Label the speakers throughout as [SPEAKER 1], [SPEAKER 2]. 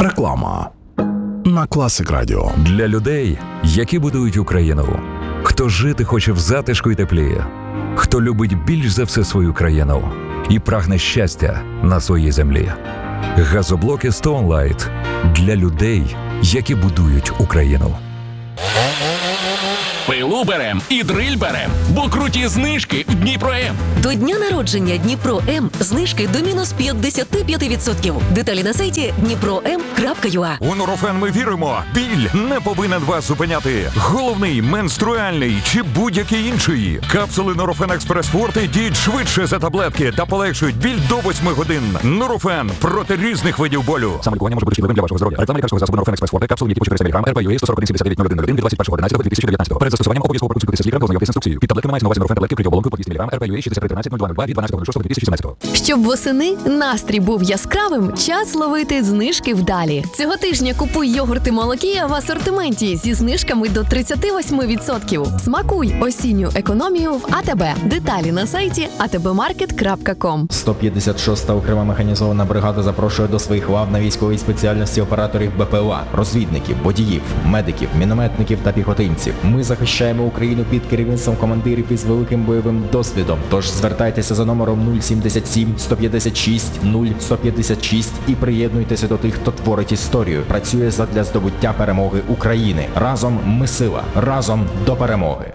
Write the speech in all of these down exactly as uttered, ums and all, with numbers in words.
[SPEAKER 1] Реклама на Класик Радіо.
[SPEAKER 2] Для людей, які будують Україну. Хто жити хоче в затишку і теплі. Хто любить більш за все свою країну і прагне щастя на своїй землі. Газоблоки Stone Light для людей, які будують Україну.
[SPEAKER 3] Пилу берем і дриль берем, бо круті знижки в Дніпро-М.
[SPEAKER 4] До дня народження Дніпро-М знижки до мінус п'ятдесят п'ять відсотків. Деталі на сайті дніпро ем крапка ю а.
[SPEAKER 5] У Нурофен ми віримо. Біль не повинен вас зупиняти. Головний, менструальний чи будь-який інший. Капсули Нурофен Експрес Форте діють швидше за таблетки та полегшують біль до восьми годин. Нурофен проти різних видів болю.
[SPEAKER 6] Самолікування може бути шкідливим для вашого здоров'я. Реклама лікарського засобу Нурофен Експрес Форте, капсули, які по чотириста міліграм, ар пі ю ей сто сорок один сімдесят дев'ять нуль один нуль один від двадцять першого одинадцятого дві тисячі дев'ятнадцятого. Перед застосуванням обов'язково проконсультуйтеся з лікарем, ознайомтесь з інструкцією. Під таблетками мається на увазі Нурофен таблетки вкриті оболонкою по двісті міліграм, ар пі ю ей шістдесят три тринадцять нуль два нуль два від дванадцятого шостого дві тисячі сімнадцятого.
[SPEAKER 7] Щоб восени настрій був яскравим, час ловити знижки вдалі. Цього тижня купуй йогурти Молокія в асортименті зі знижками до тридцять вісім відсотків. Смакуй осінню економію в а те бе. Деталі на сайті а те бе маркет крапка ком.
[SPEAKER 8] сто п'ятдесят шоста окрема механізована бригада запрошує до своїх лав на військовій спеціальності операторів бе пе о а, розвідників, водіїв, медиків, мінометників та піхотинців. Ми захищаємо Україну під керівництвом командирів із великим бойовим досвідом. Тож звертайтеся за номером нуль сімдесят сім сто п'ятдесят шість нуль сто п'ятдесят шість і приєднуйтеся до тих, хто творить історію, працює задля здобуття перемоги України. Разом ми сила, разом до перемоги.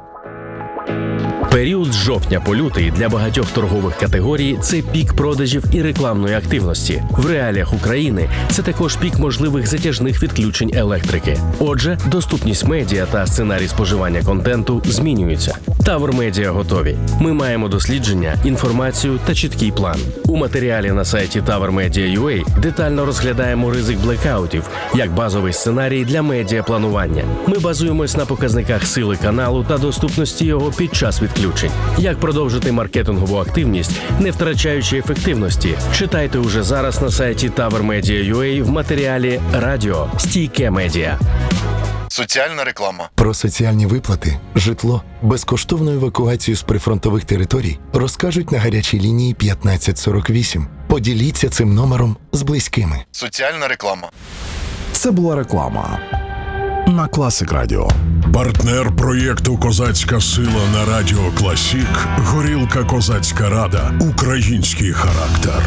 [SPEAKER 9] Період з жовтня по лютий для багатьох торгових категорій – це пік продажів і рекламної активності. В реаліях України це також пік можливих затяжних відключень електрики. Отже, доступність медіа та сценарій споживання контенту змінюються. Тавр Медіа готові. Ми маємо дослідження, інформацію та чіткий план. У матеріалі на сайті тавр медіа крапка ю а детально розглядаємо ризик блекаутів як базовий сценарій для медіапланування. Ми базуємось на показниках сили каналу та доступності його під час відключень. Як продовжити маркетингову активність, не втрачаючи ефективності? Читайте уже зараз на сайті тавр медіа крапка ю а в матеріалі «Радіо. Стійке медіа».
[SPEAKER 10] Соціальна реклама.
[SPEAKER 1] Про соціальні виплати, житло, безкоштовну евакуацію з прифронтових територій розкажуть на гарячій лінії п'ятнадцять сорок вісім. Поділіться цим номером з близькими.
[SPEAKER 10] Соціальна реклама.
[SPEAKER 1] Це була реклама на Класик Радіо.
[SPEAKER 11] Партнер проєкту «Козацька сила» на Радіо Класік – Горілка Козацька Рада. Український характер.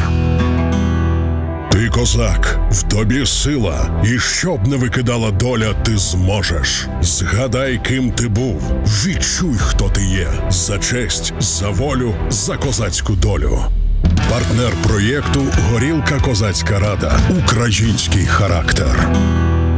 [SPEAKER 11] Ти козак, в тобі сила, і щоб не викидала доля, ти зможеш. Згадай, ким ти був, відчуй, хто ти є. За честь, за волю, за козацьку долю. Партнер проєкту «Горілка Козацька Рада. Український характер».